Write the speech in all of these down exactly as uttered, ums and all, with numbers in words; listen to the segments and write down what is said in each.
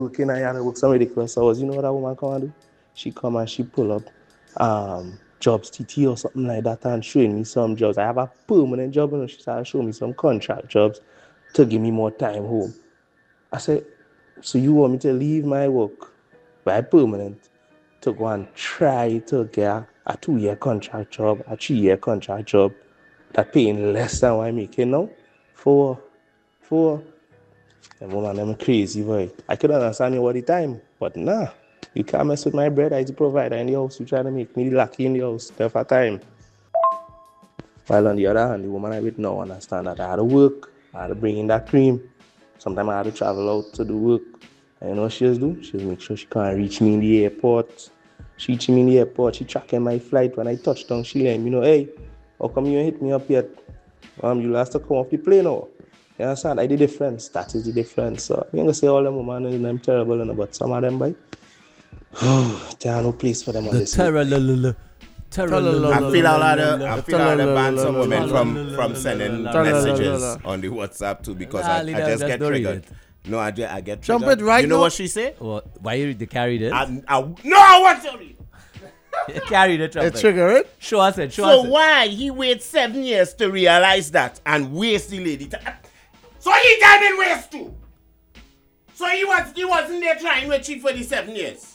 working, I had to work some ridiculous hours. You know what that woman come and do? She come and she pull up um, jobs T T or something like that and showing me some jobs. I have a permanent job, and she started showing me some contract jobs to give me more time home. I said, so you want me to leave my work by permanent to go and try to get a two-year contract job, a three-year contract job that paying less than what I'm making now? For, for, the woman, I'm crazy, boy. I could understand you all the time, but nah, you can't mess with my bread. I the provider in the house. You try to make me lucky in the house, there for time. While on the other hand, the woman I with now understand that I had to work, I had to bring in that cream. Sometimes I had to travel out to do work. And you know what she'll do? She'll make sure she can't reach me in the airport. She reach me in the airport, she tracking my flight. When I touch down, she let me know, hey, how come you ain't hit me up yet? Um, you last to come off the plane now. You understand? I did the difference. That is the difference. So I'm gonna say all them women and I'm terrible, you know, but some of them, boy, there are no place for them on The this. terror, I feel all of the, I feel all the ban some women from, from sending messages on the WhatsApp too because I, I just get triggered. No, I, just, I get triggered. Trumpet, right you know now? what she said? Well, why you they carried it? I, I, no, I want to read. Carried it, trumpet. It trigger it? Show us it. Show So us it. why he wait seven years to realize that and waste the lady time? So he time and waste too. So he was he wasn't there trying with she for the seven years.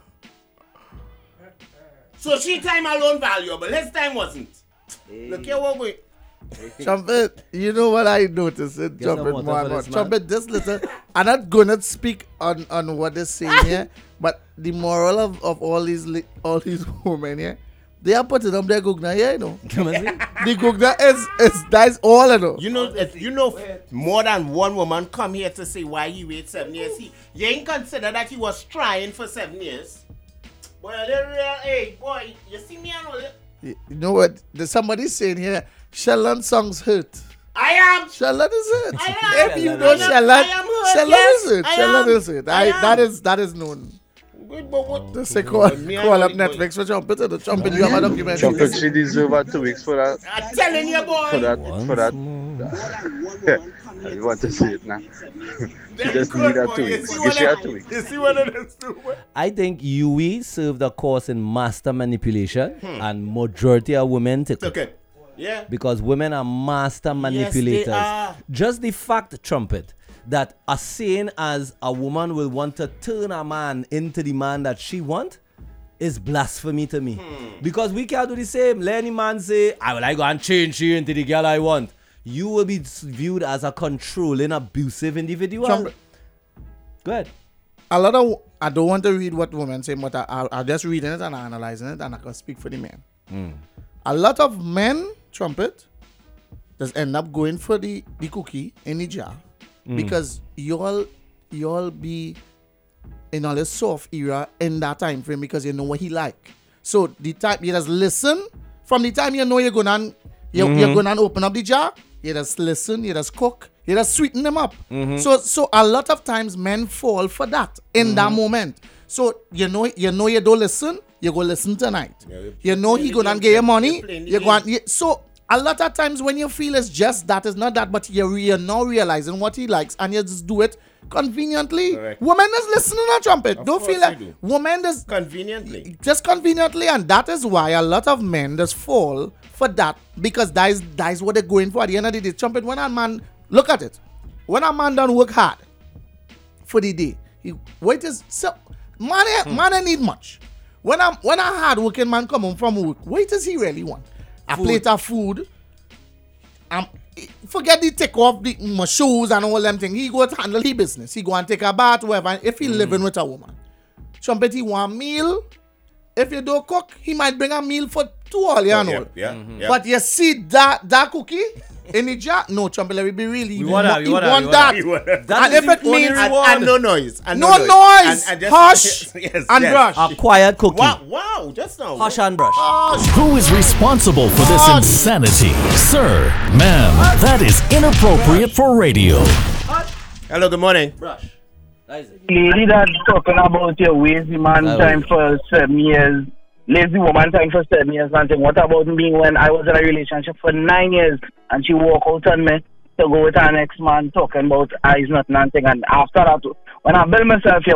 So she time alone valuable. His time wasn't. Hey. Look here what we. Trumpet, you know what I noticed in Get some Trumpet water more and for more. this, man. Trumpet, this little, I'm not gonna speak on, on what they're saying here, but the moral of, of all these li- all these women here, they are putting up their gugna here, you know. Come on, see? The gugna is is that's all I know. You know, if you know more than one woman come here to say why he wait seven years. He, you ain't consider that he was trying for seven years. Boy, a little real, hey, boy, you see me and all that? You know what? There's somebody saying here, Sheldon songs hurt. I am. Sheldon is hurt. I am. If you Sheldon know is hurt. Sheldon, I am hurt, Sheldon yes, is hurt. I Sheldon am. is hurt. I I, am. that is that is known. Good, but what? Just say call, Me, I call know up it, boy. Netflix for Trumpet and the Trumpet you have a documentary. Trumpet, she deserve her two weeks for that. I'm telling you, boy. For that, Once for that. more. You want to see it now? She just Good, need that boy. two You weeks. see Give what she I- her two weeks. You see what it is, too, boy? I think Yui served a course in master manipulation, and majority of women take it. Okay. Yeah. Because women are master manipulators. are. Just the fact, Trumpet, that a saying as a woman will want to turn a man into the man that she want is blasphemy to me. Hmm. Because we can't do the same. Let any man say, I will I go and change you into the girl I want. You will be viewed as a controlling, abusive individual. Trumpet. Go ahead. A lot of I don't want to read what women say, but I, I, I'm just reading it and I'm analyzing it, and I can speak for the men. Mm. A lot of men, Trumpet, just end up going for the, the cookie in the jar because you all you all be in all this soft era in that time frame because you know what he like. So the time you just listen from the time you know you're gonna you, Mm-hmm. you're gonna open up the jar, you just listen, you just cook, you just sweeten them up. Mm-hmm. So so a lot of times men fall for that in that moment. So you know you know you don't listen, you go listen tonight. Yeah, you- you know he playing the gonna game, get your you're money. playing the You go game. and, so a lot of times when you feel it's just that, it's not that, but you're, you're now realizing what he likes and you just do it conveniently. Correct. Women is listening to Trumpet. Of Don't course feel like they do. women is Conveniently. just conveniently, and that is why a lot of men just fall for that because that is that is what they're going for at the end of the day. Trumpet, when a man look at it, when a man don't work hard for the day, he wait is so man Hmm. man ain't need much. When a when a hard working man come home from work, what does he really want? A Food. plate of food. Um, forget the take off the my shoes and all them things. He go to handle his business. He go and take a bath, whatever. If he living with a woman, Trumpet, he want meal. If you don't cook, he might bring a meal for two all you Yeah, know. yeah, yeah. But you see that that cookie in the jar? No, Trumpet, let me be real. He, We want that, we he want that, want we that. want that. That And is if the it only means- and, reward. and no noise. And No no, noise. And, and just, Hush yes, and yes. brush. A quiet cookie. Wow, wow, just now. Hush and brush. Who is responsible for this God. insanity? Sir, ma'am, that is inappropriate for radio. Hello, good morning. Brush. That is it. Lady that talking about your lazy man Oh. time for seven years, lazy woman time for seven years, and saying, what about me when I was in a relationship for nine years and she walk out on me to go with her next man talking about eyes, nothing, and thing, and after that, when I build myself here,